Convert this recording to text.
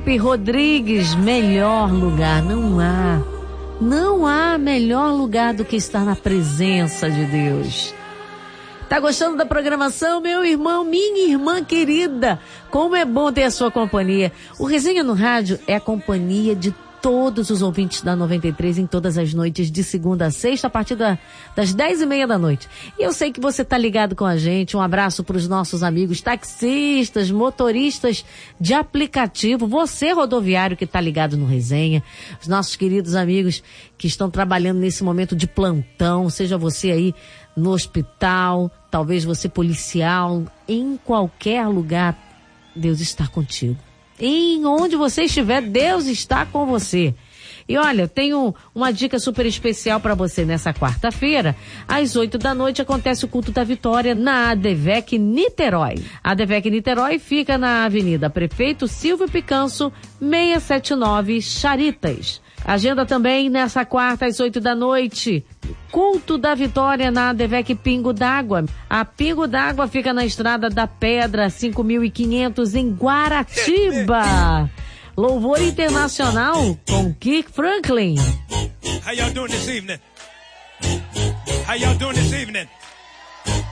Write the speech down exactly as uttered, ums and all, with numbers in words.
Felipe Rodrigues, melhor lugar, não há. Não há melhor lugar do que estar na presença de Deus. Tá gostando da programação, meu irmão, minha irmã querida? Como é bom ter a sua companhia. O Resenha no Rádio é a companhia de todos os ouvintes da noventa e três em todas as noites de segunda a sexta, a partir da, das dez e meia da noite. E eu sei que você tá ligado com a gente. Um abraço para os nossos amigos taxistas, motoristas de aplicativo, você rodoviário que tá ligado no Resenha, os nossos queridos amigos que estão trabalhando nesse momento de plantão, seja você aí no hospital, talvez você policial, em qualquer lugar, Deus está contigo. Em onde você estiver, Deus está com você. E olha, tenho uma dica super especial para você nessa quarta-feira. Às oito da noite acontece o culto da vitória na ADVEC Niterói. A ADVEC Niterói fica na Avenida Prefeito Silvio Picanço, seiscentos e setenta e nove, Charitas. Agenda também nessa quarta às oito da noite. Culto da Vitória na ADVEC Pingo d'Água. A Pingo d'Água fica na Estrada da Pedra, cinco mil e quinhentos, em Guaratiba. Louvor internacional com Kirk Franklin. How y'all doing this evening? How y'all doing this evening?